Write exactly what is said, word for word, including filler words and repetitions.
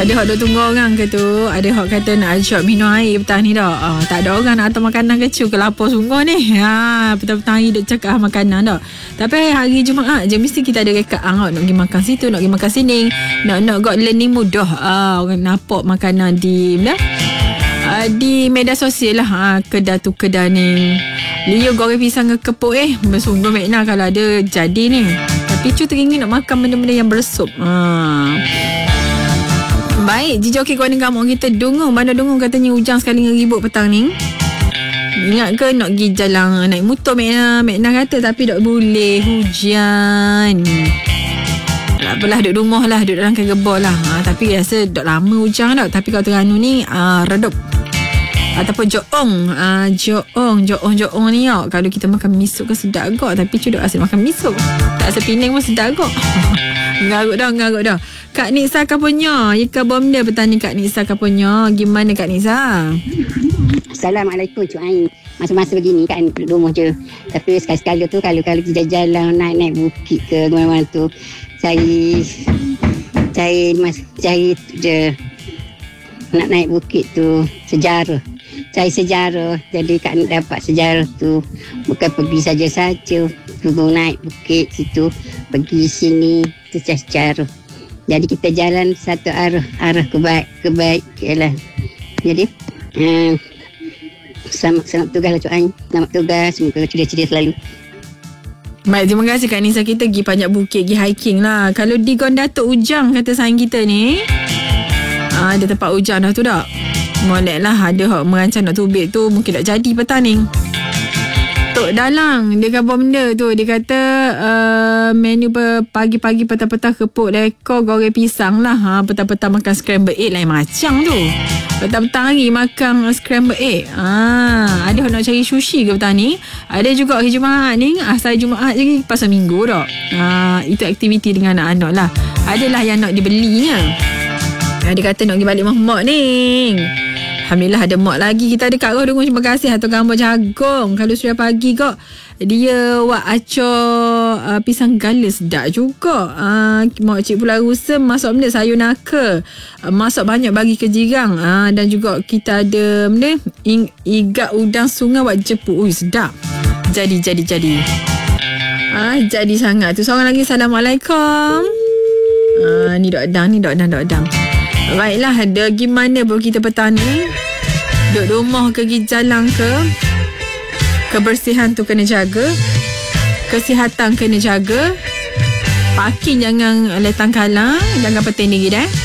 Ada hok duk tunggu orang ke tu. Ada hok kata nak shot minum air petang ni dah. Ah, tak ada orang nak hantar makanan kecil ke lapar sungguh ni. Ha, petang-petang hari duk cakap makanan dah. Tapi hari Jumaat je mesti kita ada rekat ah, nak pergi makan situ, nak pergi makan sini. Nak nak got learning mudah. Ah, orang nampak makanan di mana? Ah, di media sosial lah. Ah, kedai tu kedai ni. Leo goreng pisang ke kepuk eh. Sungguh Mekna kalau ada jadi ni. Tapi cu teringin nak makan benda-benda yang bersup. Ah. Baik, Jijoki Kuala Kampung kita dungu. Mana dungu katanya hujan sekali ngeribut petang ni. Ingat ke nak pergi jalan naik motor Mekna? Mekna kata tapi tak boleh hujan. Tak apalah, duduk rumah lah, duduk dalam kegebor lah. Ha, tapi rasa dah lama hujan dah. Tapi kalau Terengganu ni uh, redup. Ataupun Joong. Uh, Joong, Joong, Joong ni oh, kalau kita makan misuk kan sedap agak. Tapi cu duk asyik makan misuk. Tak rasa Penang pun sedap agak. Ngarut dah, ngarut dah. Kak Nisa kapunya. Ika bom dia petani Kak Nisa kapunya. Gimana Kak Nisa? Assalamualaikum Cik Ain. Masa-masa begini kan duduk rumah je. Tapi sekali-sekala tu kalau-kalau kita jalan naik-naik bukit ke mana-mana tu cari cari mas cari je nak naik bukit tu sejarah. Cari sejarah. Jadi Kak nak dapat sejarah tu bukan pergi saja-saja. Tunggu naik bukit situ, pergi sini tu sejarah. Jadi kita jalan satu arah, arah kebaik, kebaik ialah. Jadi, uh, selamat, selamat tugas lah Cik Ain. Selamat tugas, semoga ceria-ceria selalu. Baik, terima kasih Kak Nisa. Kita pergi panjat bukit, pergi hiking lah. Kalau di Gondatuk Ujang kata sayang kita ni, uh, ada tempat ujang dah tu tak? Molek lah, ada hok merancang nak tubik tu, mungkin tak jadi petang ni. Tok Dalang, dia kata benda tu. Dia kata uh, menu pagi-pagi petang-petang kepuk lekor goreng pisang lah. Ha, petang-petang makan scramble egg lain macam tu. Petang-petang hari makan scramble egg. Ha, ada orang nak cari sushi ke petang ni. Ada juga hari Jumaat ni. Asal Jumaat je pasal minggu tak. Ha, itu aktiviti dengan anak-anak lah. Adalah yang nak dibelinya. Ha, dia kata nak pergi balik mak ni. Alhamdulillah ada mak lagi. Kita ada Kak Roh Dungu. Terima kasih atas gambar jagung. Kalau sudah pagi kok dia wak acor uh, pisang gala sedap juga. Uh, mak cik pula rusa masak benda sayur naka. Uh, masak banyak bagi ke jirang. Uh, dan juga kita ada benda ing, igat udang sungai wak jepuk. Ui sedap. Jadi jadi jadi. Ah uh, jadi sangat tu. Seorang lagi Assalamualaikum. Uh, ni dok dang ni dok dang dok dang. Baiklah, ada gimana pun kita petang ni. Duduk rumah ke pergi jalan ke. Kebersihan tu kena jaga. Kesihatan kena jaga. Parking jangan letang kalah. Jangan penting diri dah.